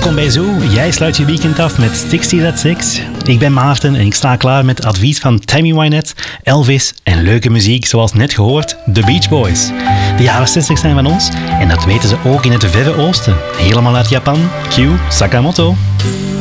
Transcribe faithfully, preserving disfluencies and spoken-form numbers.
Welkom bij Zoo. Jij sluit je weekend af met zestig at zes. Ik ben Maarten en ik sta klaar met advies van Tammy Wynette, Elvis en leuke muziek zoals net gehoord, The Beach Boys. De jaren zestig zijn van ons en dat weten ze ook in het Verre Oosten. Helemaal uit Japan. Cue Sakamoto.